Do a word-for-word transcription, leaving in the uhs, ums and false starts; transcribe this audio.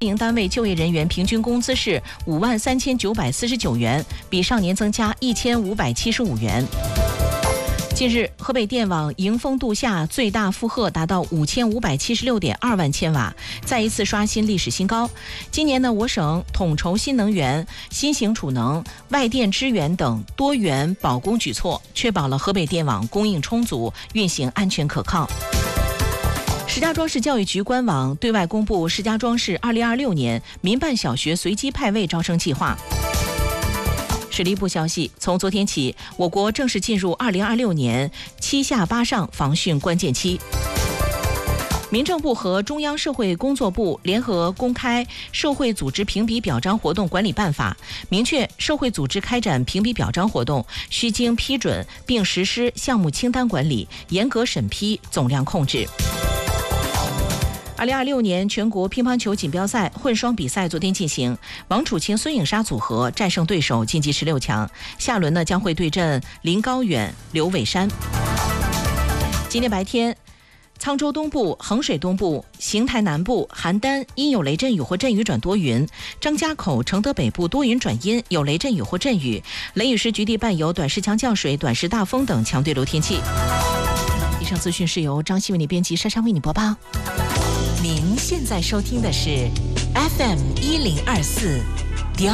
营单位就业人员平均工资是五万三千九百四十九元，比上年增加一千五百七十五元。近日，河北电网迎峰度夏最大负荷达到五千五百七十六点二万千瓦，再一次刷新历史新高。今年呢，我省统筹新能源、新型储能、外电支援等多元保供举措，确保了河北电网供应充足、运行安全可靠。石家庄市教育局官网对外公布石家庄市二零二六年民办小学随机派位招生计划。水利部消息，从昨天起，我国正式进入二零二六年七下八上防汛关键期。民政部和中央社会工作部联合公开《社会组织评比表彰活动管理办法》，明确社会组织开展评比表彰活动需经批准并实施项目清单管理，严格审批，总量控制。二零二六年全国乒乓球锦标赛混双比赛昨天进行，王楚钦、孙颖莎组合战胜对手晋级十六强，下轮呢将会对阵林高远、刘伟珊。今天白天，沧州东部、衡水东部、邢台南部、邯郸阴有雷阵雨或阵雨转多云，张家口、承德北部多云转阴，有雷阵雨或阵雨，雷雨时局地伴有短时强降水、短时大风等强对流天气。以上资讯是由张希为你编辑，莎莎为你播报。您现在收听的是 F M 一零二四